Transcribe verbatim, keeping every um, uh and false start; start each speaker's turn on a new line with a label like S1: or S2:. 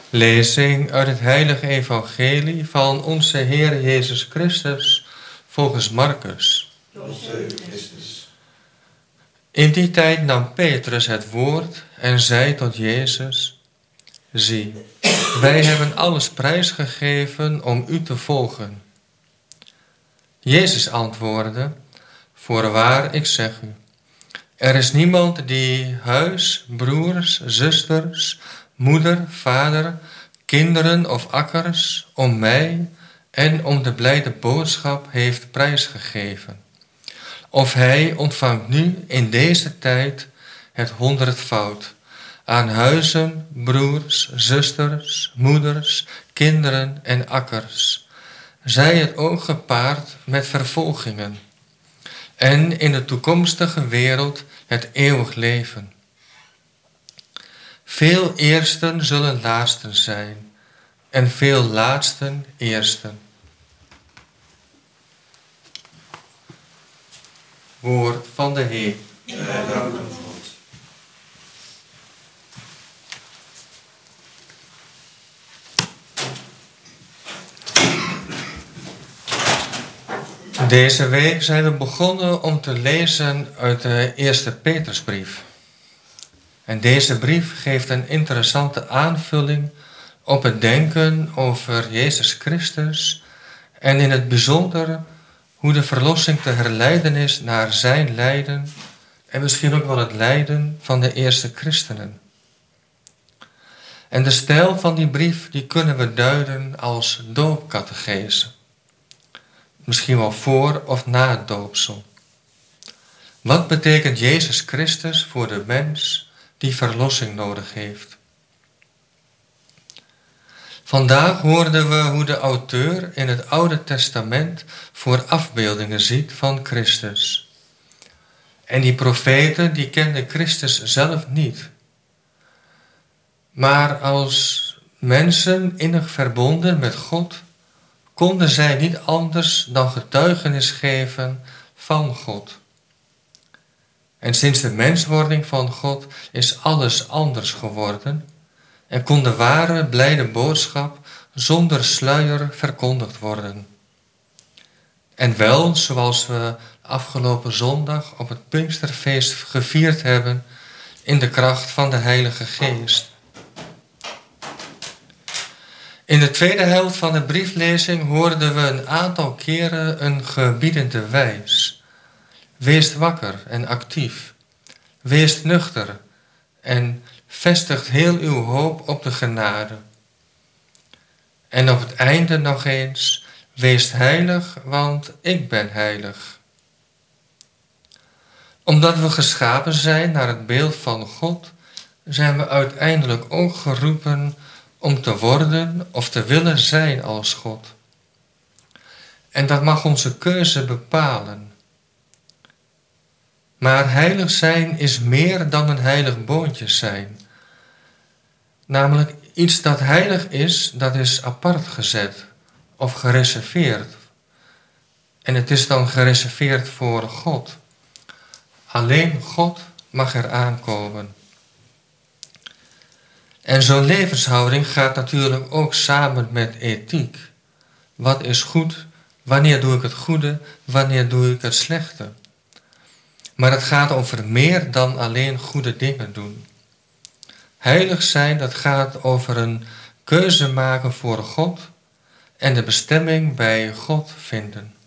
S1: Lezing uit het heilige evangelie van onze Heer Jezus Christus volgens Marcus. In die tijd nam Petrus het woord en zei tot Jezus: Zie, wij hebben alles prijsgegeven om u te volgen. Jezus antwoordde: Voorwaar, ik zeg u, er is niemand die huis, broers, zusters, moeder, vader, kinderen of akkers om mij en om de blijde boodschap heeft prijsgegeven. Of hij ontvangt nu in deze tijd het honderdvoud aan huizen, broers, zusters, moeders, kinderen en akkers, zij het ook gepaard met vervolgingen, en in de toekomstige wereld het eeuwig leven. Veel eersten zullen laatsten zijn, en veel laatsten eersten. Woord van de Heer. Deze week zijn we begonnen om te lezen uit de eerste Petrusbrief. En deze brief geeft een interessante aanvulling op het denken over Jezus Christus en in het bijzonder hoe de verlossing te herleiden is naar zijn lijden en misschien ook wel het lijden van de eerste christenen. En de stijl van die brief die kunnen we duiden als doopcatechese. Misschien wel voor of na het doopsel. Wat betekent Jezus Christus voor de mens die verlossing nodig heeft? Vandaag hoorden we hoe de auteur in het Oude Testament voor afbeeldingen ziet van Christus. En die profeten die kenden Christus zelf niet. Maar als mensen innig verbonden met God konden zij niet anders dan getuigenis geven van God. En sinds de menswording van God is alles anders geworden en kon de ware blijde boodschap zonder sluier verkondigd worden. En wel, zoals we afgelopen zondag op het Pinksterfeest gevierd hebben, in de kracht van de Heilige Geest. In de tweede helft van de brieflezing hoorden we een aantal keren een gebiedende wijs. Wees wakker en actief. Wees nuchter en vestigt heel uw hoop op de genade. En op het einde nog eens: wees heilig, want ik ben heilig. Omdat we geschapen zijn naar het beeld van God, zijn we uiteindelijk ook geroepen om te worden of te willen zijn als God. En dat mag onze keuze bepalen. Maar heilig zijn is meer dan een heilig boontje zijn. Namelijk iets dat heilig is, dat is apart gezet of gereserveerd. En het is dan gereserveerd voor God. Alleen God mag er aankomen. En zo'n levenshouding gaat natuurlijk ook samen met ethiek. Wat is goed? Wanneer doe ik het goede? Wanneer doe ik het slechte? Maar het gaat over meer dan alleen goede dingen doen. Heilig zijn, dat gaat over een keuze maken voor God en de bestemming bij God vinden.